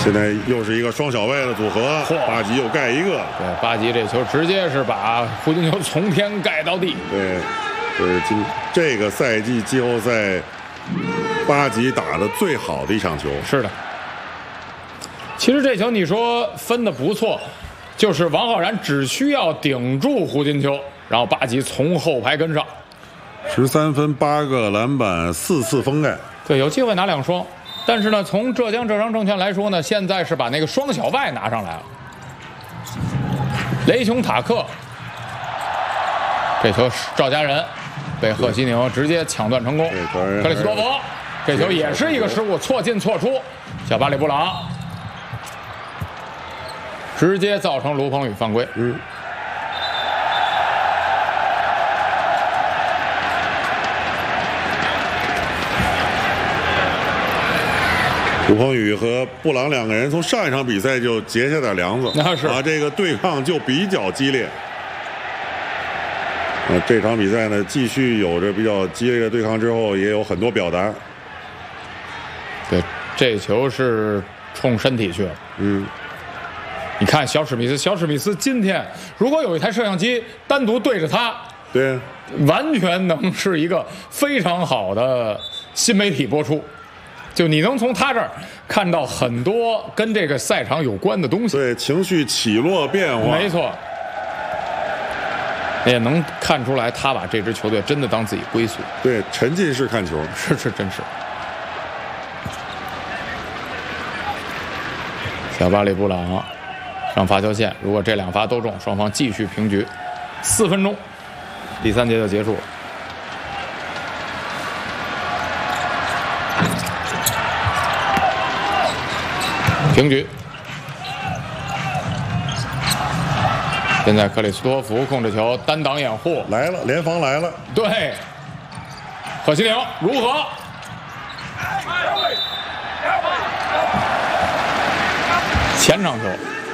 现在又是一个双小外的组合，巴吉又盖一个。 对，巴吉这球直接是把胡金秋从天盖到地。 对，这个赛季季后赛巴吉打的最好的一场球。 是的。其实这球你说分的不错，就是王浩然只需要顶住胡金秋，然后巴吉从后排跟上。 13分8个篮板4次封盖。 对，有机会拿2双。但是呢，从浙江浙商证券来说呢，现在是把那个双小外拿上来了。雷雄塔克，这球赵家人被贺西宁直接抢断成功。克里斯多夫，这球也是一个失误，错进错出。小巴里布朗直接造成卢鹏宇犯规。 卢鹏宇和布朗两个人从上一场比赛就结下点梁子， 那是这个对抗就比较激烈。这场比赛呢，继续有着比较激烈的对抗之后，也有很多表达。 对，这球是冲身体去了。你看小史密斯今天如果有一台摄像机单独对着他， 对， 完全能是一个非常好的新媒体播出。就你能从他这儿看到很多跟这个赛场有关的东西， 对，情绪起落变化， 没错，也能看出来他把这支球队真的当自己归宿， 对，沉浸式看球， 是真是。小巴里布朗上罚球线，如果这2罚都中，双方继续平局，4分钟，第3节就结束了。平局。现在克里斯托弗控制球，单挡掩护来了，联防来了。 对，贺西宁如何？前场球。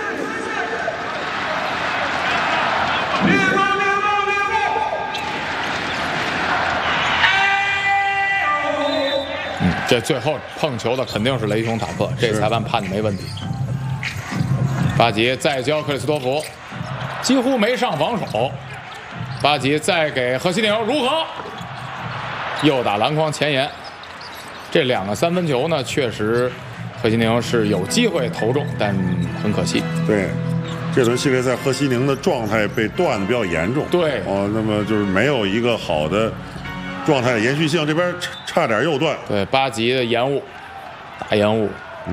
这最后碰球的肯定是雷雄塔克，这裁判判的没问题。巴吉再教克里斯多夫，几乎没上防守。巴吉再给贺西宁，如何？又打篮筐前沿。这2个3分球呢，确实贺西宁是有机会投中，但很可惜。 对，这轮系列赛贺西宁的状态被断的比较严重。 对， 那么就是没有一个好的状态延续性，这边差点又断。 对，巴吉的延误，大延误。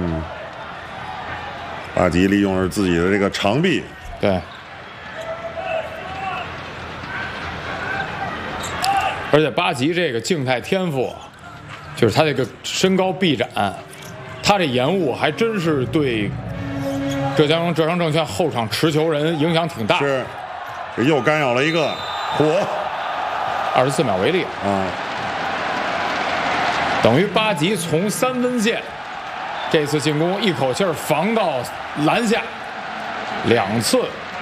巴吉利用了自己的这个长臂。 对。而且巴吉这个静态天赋，就是他这个身高臂展，他这延误还真是对浙江浙商证券后场持球人影响挺大。 是，又干扰了一个火。 24秒为例等于巴吉从3分线这次进攻一口气防到篮下2次。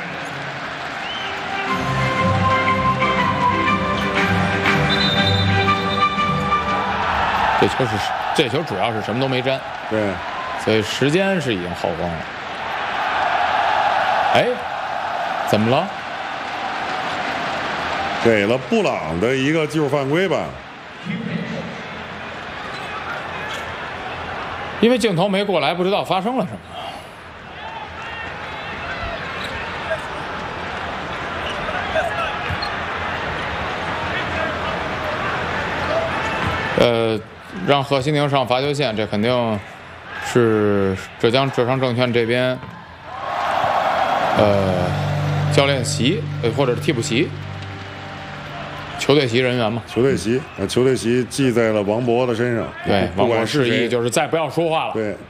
这球主要是什么都没沾， 对， 所以时间是已经耗光了。哎，怎么了？ 给了布朗的一个技术犯规吧？ 因为镜头没过来，不知道发生了什么。让贺西宁上罚球线，这肯定是浙江浙商证券这边教练席或者是替补席、球队席人员嘛。 球队席记在了王博的身上。 对，王博示意就是再不要说话了。 对。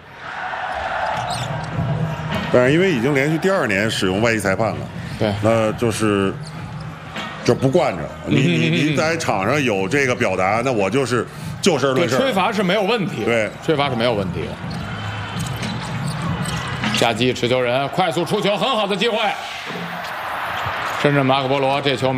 但是因为已经连续第2年使用外籍裁判了， 对， 那就是就不惯着你在场上有这个表达，那我就事论事。 吹罚是没有问题， 对， 吹罚是没有问题的。下击持球人快速出球，很好的机会。深圳马可波罗这球。